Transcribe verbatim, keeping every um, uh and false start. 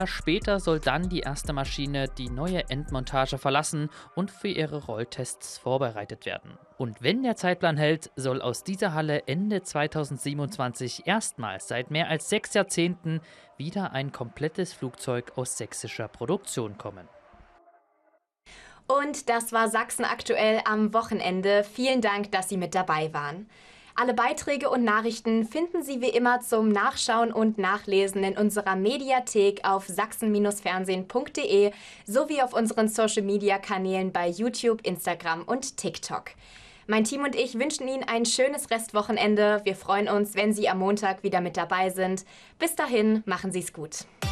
Später soll dann die erste Maschine die neue Endmontage verlassen und für ihre Rolltests vorbereitet werden. Und wenn der Zeitplan hält, soll aus dieser Halle Ende zweitausendsiebenundzwanzig erstmals seit mehr als sechs Jahrzehnten wieder ein komplettes Flugzeug aus sächsischer Produktion kommen. Und das war Sachsen aktuell am Wochenende. Vielen Dank, dass Sie mit dabei waren. Alle Beiträge und Nachrichten finden Sie wie immer zum Nachschauen und Nachlesen in unserer Mediathek auf sachsen fernsehen punkt de sowie auf unseren Social-Media-Kanälen bei YouTube, Instagram und TikTok. Mein Team und ich wünschen Ihnen ein schönes Restwochenende. Wir freuen uns, wenn Sie am Montag wieder mit dabei sind. Bis dahin, machen Sie es gut.